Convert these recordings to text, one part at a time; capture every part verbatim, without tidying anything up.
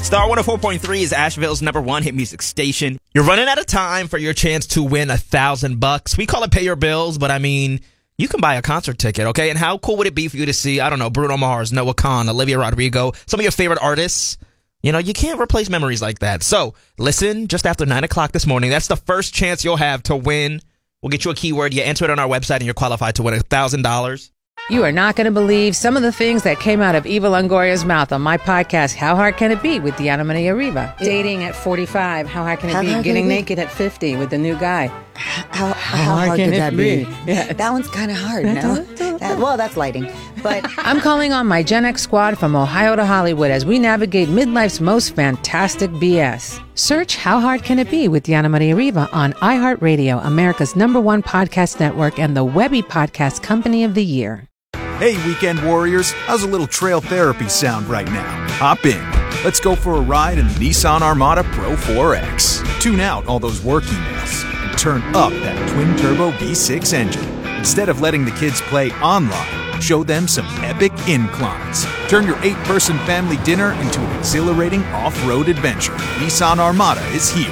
Star one oh four point three is Asheville's number one hit music station. You're running out of time for your chance to win a thousand bucks. We call it pay your bills, but I mean, you can buy a concert ticket, okay? And how cool would it be for you to see, I don't know, Bruno Mars, Noah Kahan, Olivia Rodrigo, some of your favorite artists? You know, you can't replace memories like that. So listen just after nine o'clock this morning. That's the first chance you'll have to win. We'll get you a keyword. You enter it on our website and you're qualified to win a thousand dollars. You are not going to believe some of the things that came out of Eva Longoria's mouth on my podcast, How Hard Can It Be, with Diana Maria Riva. Dating at forty-five, how hard can it how be? Getting naked at fifty with the new guy. How, how, how hard, hard could that be? be? Yeah. That one's kind of hard, no? That, well, that's lighting. But I'm calling on my Gen X squad from Ohio to Hollywood as we navigate midlife's most fantastic B S. Search How Hard Can It Be with Diana Maria Riva on iHeartRadio, America's number one podcast network and the Webby Podcast Company of the Year. Hey, weekend warriors, how's a little trail therapy sound right now? Hop in. Let's go for a ride in the Nissan Armada Pro four X. Tune out all those work emails and turn up that twin-turbo V six engine. Instead of letting the kids play online, show them some epic inclines. Turn your eight-person family dinner into an exhilarating off-road adventure. Nissan Armada is here.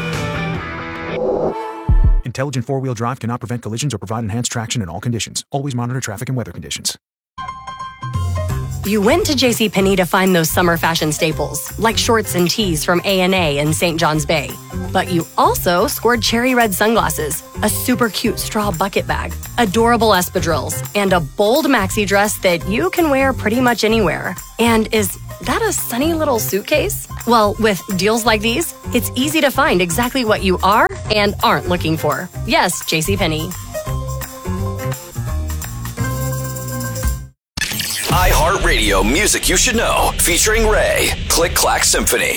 Intelligent four-wheel drive cannot prevent collisions or provide enhanced traction in all conditions. Always monitor traffic and weather conditions. You went to JCPenney to find those summer fashion staples, like shorts and tees from A and A in Saint John's Bay. But you also scored cherry red sunglasses, a super cute straw bucket bag, adorable espadrilles, and a bold maxi dress that you can wear pretty much anywhere. And is that a sunny little suitcase? Well, with deals like these, it's easy to find exactly what you are and aren't looking for. Yes, JCPenney. iHeartRadio Music You Should Know, featuring Ray, Click Clack Symphony.